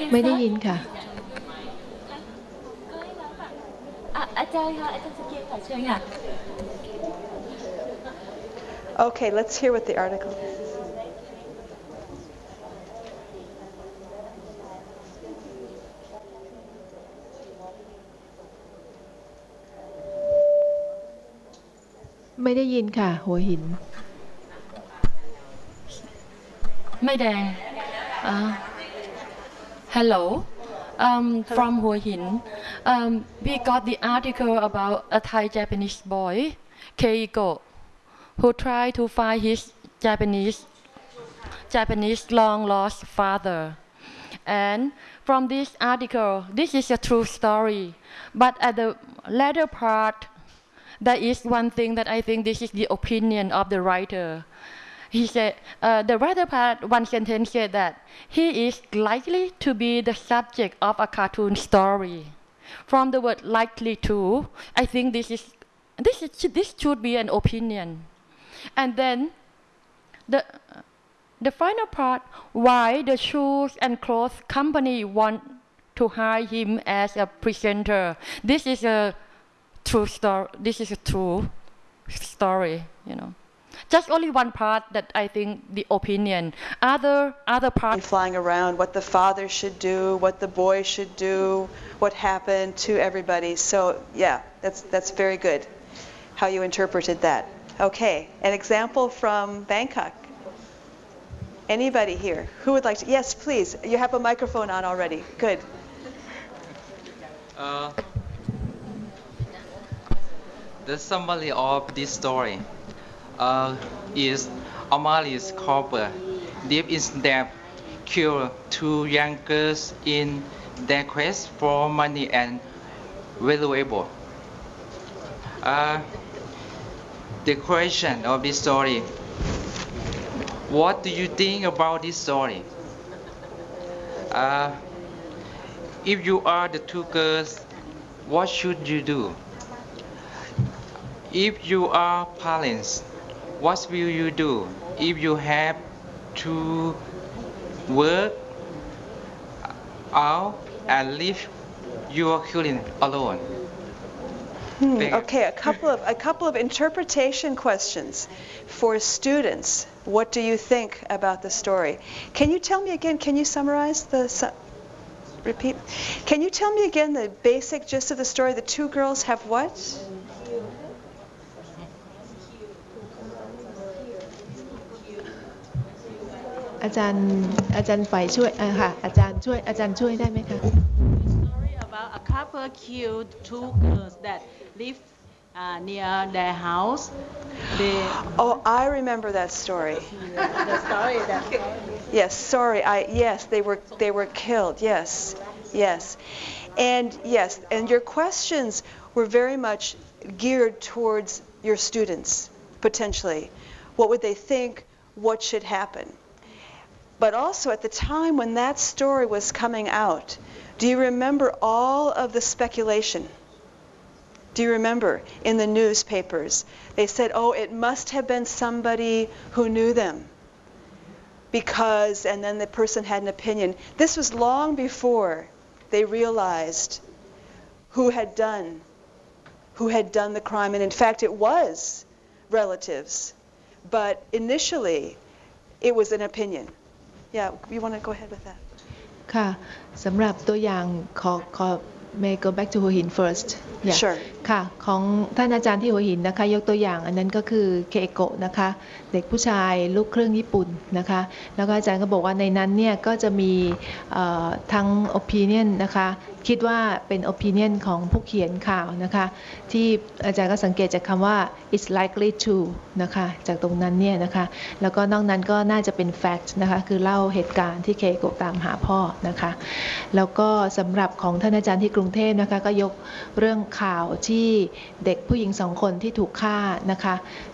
ไม่ได้ยินค่ะอาจารย์ค่ะอาจารย์สกีค่ะเชิญค่ะ Okay, let's hear what the article is. ไม่ได้ยินค่ะหัวหินไม่แดงHello from Hua Hin we got the article about a Thai Japanese boy Keiko who tried to find his Japanese long lost father and from this article this is a true story but at the latter part there is one thing that I think this is the opinion of the writer. He said, the writer part, one sentence said that he is likely to be the subject of a cartoon story. From the word likely to, I think this should be an opinion. And then the final part, why the shoes and clothes company want to hire him as a presenter. This is a true story. This is a true story, you know. Just only one part that I think the opinion. Other parts. Flying around, what the father should do, what the boy should do, what happened to everybody. So yeah, that's very good. How you interpreted that. Okay, an example from Bangkok. Anybody here who would like to? Yes, please. You have a microphone on already. Good. The summary of this story is Amalis Cooper deep in debt killed two young girls in their quest for money and valuable. The question of this story: what do you think about this story? If you are the two girls, what should you do? If you are parents, what will you do if you have to work out and leave your children alone? Okay, a couple of interpretation questions for students. What do you think about the story? Can you tell me again? Can you summarize repeat? Can you tell me again the basic gist of the story? The two girls have what? อาจารย์ฝ่ายช่วยค่ะอาจารย์ช่วยได้ไหมคะ Story about a couple killed two girls that live near their house. Oh, I remember that story. The story that. Yes, sorry. Yes, they were killed. Yes, and your questions were very much geared towards your students potentially. What would they think? What should happen? But also at the time when that story was coming out, do you remember all of the speculation? Do you remember in the newspapers? They said, oh, it must have been somebody who knew them. Because, and then the person had an opinion. This was long before they realized who had done the crime. And in fact, it was relatives. But initially, it was an opinion. Yeah, you want to go ahead with that? ค่ะสำหรับตัวอย่างขอ may go back to หัวหิน first yeah. Sure. ค่ะของท่านอาจารย์ที่หัวหินนะคะยกตัวอย่างอันนั้นก็คือเคโกะนะคะเด็กผู้ชายลูกครึ่งญี่ปุ่นนะคะแล้วก็อาจารย์ก็บอกว่าในนั้นเนี่ยก็จะมีทั้ง opinion นะคะคิดว่าเป็น opinion ของผู้เขียนข่าวนะคะที่อาจารย์ก็สังเกตจากคำว่า it's likely to นะคะจากตรงนั้นเนี่ยนะคะแล้วก็นอกนั้นก็น่าจะเป็น fact นะคะคือเล่าเหตุการณ์ที่เคโกะตามหาพ่อนะคะแล้วก็สำหรับของท่านอาจารย์ที่กรุงเทพนะคะก็ยกเรื่องข่าวที่เด็กผู้หญิง2 คนที่ถูกฆ่านะคะ